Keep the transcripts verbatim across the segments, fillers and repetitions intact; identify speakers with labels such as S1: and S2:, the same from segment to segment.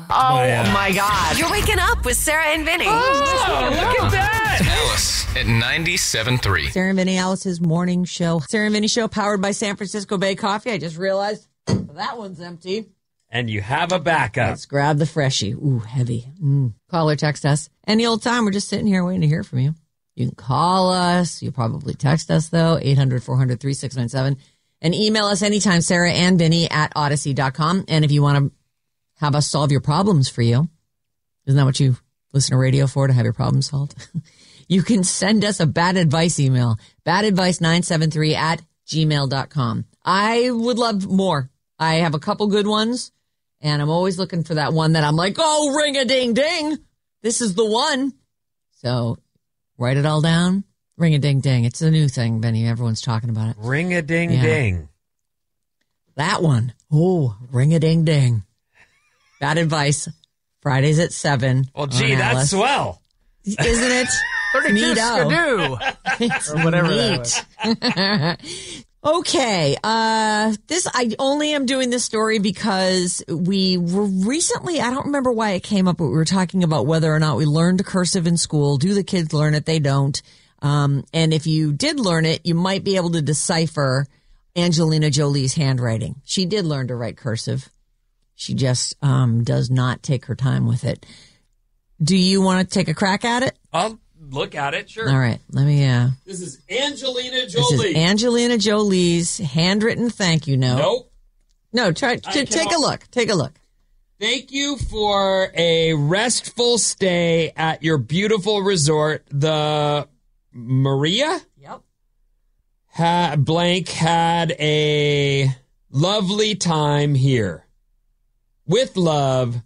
S1: my, uh,
S2: my God.
S3: You're waking up with Sarah and Vinny.
S1: Oh, look at that.
S4: Alice at ninety-seven point three.
S2: Sarah and Vinny, Alice's morning show. Sarah and Vinny show powered by San Francisco Bay Coffee. I just realized that one's empty.
S1: And you have a backup.
S2: Let's grab the freshie. Ooh, heavy. Mm. Call or text us. Any old time. We're just sitting here waiting to hear from you. You can call us. You probably text us, though. eight hundred, four hundred, thirty-six ninety-seven. And email us anytime, Sarah and Vinny at odyssey dot com. And if you want to have us solve your problems for you, isn't that what you listen to radio for, to have your problems solved? You can send us a bad advice email, bad advice nine seven three at gmail dot com. I would love more. I have a couple good ones, and I'm always looking for that one that I'm like, oh, ring-a-ding-ding. This is the one. So write it all down. Ring-a-ding-ding. It's a new thing, Benny. Everyone's talking about it.
S1: Ring-a-ding-ding.
S2: Yeah. That one. Oh, ring-a-ding-ding. Bad advice. Fridays at seven.
S1: Well, gee, that's Alice. Swell.
S2: Isn't it?
S5: thirty-two Skidoo. Or whatever that was.
S2: Okay. Uh, this, I only am doing this story because we were recently, I don't remember why it came up, but we were talking about whether or not we learned cursive in school. Do the kids learn it? They don't. Um, and if you did learn it, you might be able to decipher Angelina Jolie's handwriting. She did learn to write cursive. She just um, does not take her time with it. Do you want to take a crack at it?
S1: I'll look at it, sure.
S2: All right, let me... Uh,
S1: this is Angelina Jolie.
S2: This is Angelina Jolie's handwritten thank you note.
S1: Nope.
S2: No, try t- take a look. Take a look.
S1: Thank you for a restful stay at your beautiful resort, the Maria?
S2: Yep.
S1: Ha- blank had a lovely time here. With love.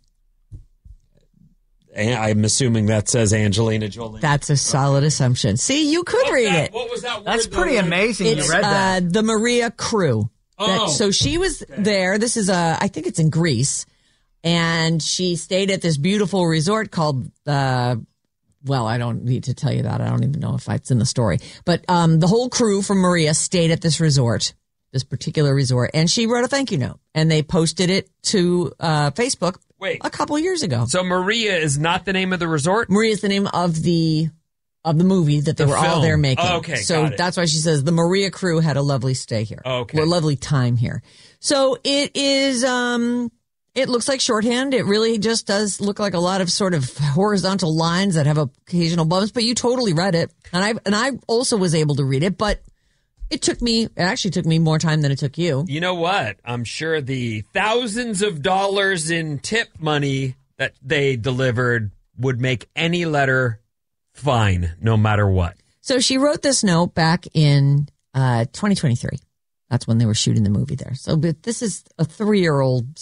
S1: I'm assuming that says Angelina Jolie.
S2: That's a solid okay. assumption. See, you could
S1: What's
S2: read
S1: that?
S2: it.
S1: What was that word?
S5: That's pretty
S1: that
S5: amazing
S2: it's,
S5: you read that.
S2: Uh, the Maria crew.
S1: Oh.
S2: That, so she was okay. there. This is, uh, I think it's in Greece. And she stayed at this beautiful resort called, uh, well, I don't need to tell you that. I don't even know if it's in the story. But um, the whole crew from Maria stayed at this resort, this particular resort. And she wrote a thank you note. And they posted it to uh, Facebook.
S1: Wait.
S2: A couple years ago.
S1: So Maria is not the name of the resort?
S2: Maria is the name of the of the movie that they
S1: the
S2: were
S1: film.
S2: all there making.
S1: Oh, okay,
S2: so that's why she says the Maria crew had a lovely stay here.
S1: Oh, okay.
S2: Or a lovely time here. So it is um it looks like shorthand. It really just does look like a lot of sort of horizontal lines that have occasional bumps, but you totally read it. And I and I also was able to read it, but it took me, it actually took me more time than it took you.
S1: You know what? I'm sure the thousands of dollars in tip money that they delivered would make any letter fine, no matter what.
S2: So she wrote this note back in uh, twenty twenty-three. That's when they were shooting the movie there. So but this is a three-year-old